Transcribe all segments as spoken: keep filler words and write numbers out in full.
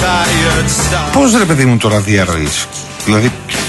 Πώς ρε παιδί μου τώρα διαρροείς? Δηλαδή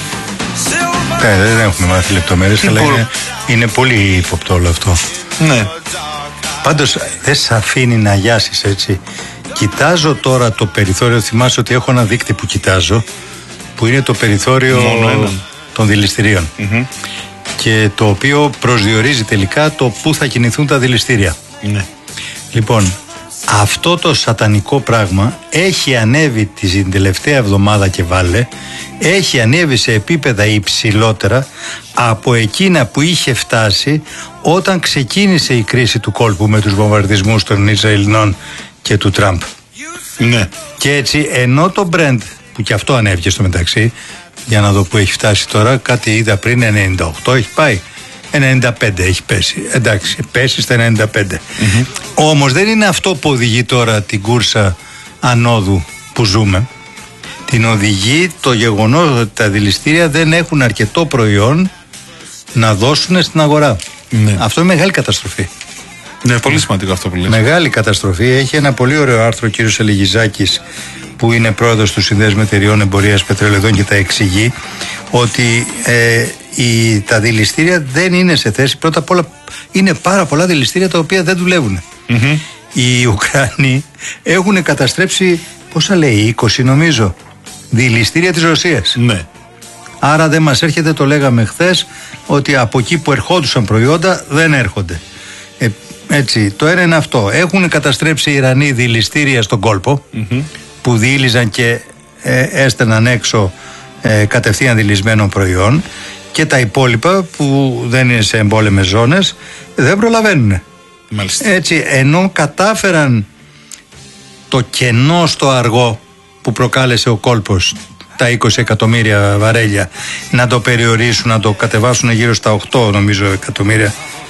ε, δεν έχουμε μάθει λεπτομέρειες, αλλά είναι, είναι πολύ ύποπτο όλο αυτό. Ναι. Πάντως δεν σε αφήνει να γιάσεις, έτσι. Κοιτάζω τώρα το περιθώριο, θυμάσαι ότι έχω ένα δείκτη που κοιτάζω, που είναι το περιθώριο των δηληστηρίων. Mm-hmm. Και το οποίο προσδιορίζει τελικά το πού θα κινηθούν τα δηληστήρια. Ναι. Λοιπόν, αυτό το σατανικό πράγμα έχει ανέβει την τελευταία εβδομάδα και βάλε, έχει ανέβει σε επίπεδα υψηλότερα από εκείνα που είχε φτάσει όταν ξεκίνησε η κρίση του κόλπου με τους βομβαρδισμούς των Ισραηλινών και του Τραμπ. Ναι. Και έτσι, ενώ το Brent, που και αυτό ανέβηκε στο μεταξύ, για να δω που έχει φτάσει τώρα, κάτι είδα πριν, ενενήντα οκτώ έχει πάει, ενενήντα πέντε έχει πέσει, εντάξει, πέσει στα ενενήντα πέντε. Mm-hmm. Όμως δεν είναι αυτό που οδηγεί τώρα την κούρσα ανόδου που ζούμε. Την οδηγεί το γεγονός ότι τα δηληστήρια δεν έχουν αρκετό προϊόν να δώσουν στην αγορά. Ναι. Αυτό είναι μεγάλη καταστροφή. Ναι, πολύ σημαντικό αυτό που λες. Μεγάλη καταστροφή. Έχει ένα πολύ ωραίο άρθρο ο κύριος Ελιγιζάκης, που είναι πρόεδρος του Συνδέσμου Εταιριών Εμπορίας Πετρελαιοδών, και τα εξηγεί ότι ε, οι, τα δηληστήρια δεν είναι σε θέση. Πρώτα απ' όλα είναι πάρα πολλά δηληστήρια τα οποία δεν δουλεύουν. Mm-hmm. Οι Ουκρανοί έχουν καταστρέψει, πόσα λέει, είκοσι νομίζω, δηληστήρια της Ρωσίας. Ναι. Άρα δεν μας έρχεται, το λέγαμε χθες, ότι από εκεί που ερχόντουσαν προϊόντα δεν έρχονται. Ε, έτσι, το ένα είναι αυτό. Έχουν καταστρέψει οι Ιρανοί δηληστήρια στον κόλπο, mm-hmm. που διήλυζαν και ε, έστελναν έξω ε, κατευθείαν δηλισμένο προϊόν, και τα υπόλοιπα που δεν είναι σε εμπόλεμες ζώνες δεν προλαβαίνουν. Μάλιστα. Έτσι, ενώ κατάφεραν το κενό στο αργό που προκάλεσε ο κόλπος, τα είκοσι εκατομμύρια βαρέλια, να το περιορίσουν, να το κατεβάσουν γύρω στα οκτώ νομίζω εκατομμύρια,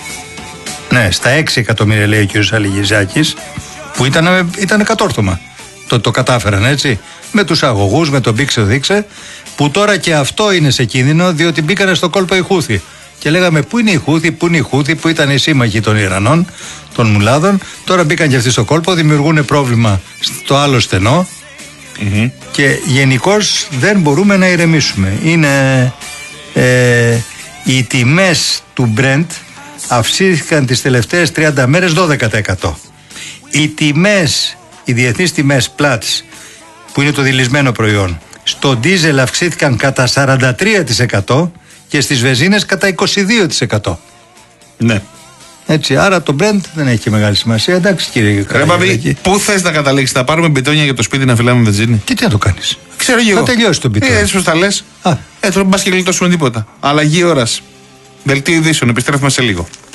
ναι, στα έξι εκατομμύρια λέει ο κ. Αλιγιζάκης, που ήταν, ήταν κατόρθωμα. Το, το κατάφεραν, έτσι, με τους αγωγούς, με τον μπήξε δείξε, που τώρα και αυτό είναι σε κίνδυνο, διότι μπήκανε στο κόλπο οι Χούθοι. Και λέγαμε πού είναι οι Χούθοι, πού είναι οι Χούθοι, που ήταν οι σύμμαχοι των Ιρανών, των Μουλάδων. Τώρα μπήκαν και αυτοί στο κόλπο, δημιουργούν πρόβλημα στο άλλο στενό. Mm-hmm. Και γενικώς δεν μπορούμε να ηρεμήσουμε. Είναι ε, οι τιμές του Brent αυξήθηκαν τις τελευταίες τριάντα μέρες δώδεκα τοις εκατό. Οι τιμές, οι διεθνείς τιμές Platts, που είναι το δηλισμένο προϊόν, στο ντίζελ αυξήθηκαν κατά σαράντα τρία τοις εκατό και στις βενζίνες κατά είκοσι δύο τοις εκατό. Ναι. Έτσι, άρα το Brent δεν έχει και μεγάλη σημασία. Εντάξει, κύριε Καραμπαμπή, πού θες να καταλήξεις? Θα πάρουμε μπιτόνια για το σπίτι να φυλάμε βενζίνη? Και τι να το κάνεις? Ξέρω εγώ. Θα τελειώσει το μπιτόνι. Ε, έτσι πως τα λες. Ε, τώρα μπας και γλιτώσουμε τίποτα. Αλλαγή ώρας. Δελτίο ειδήσεων. Επιστρέφουμε σε λίγο.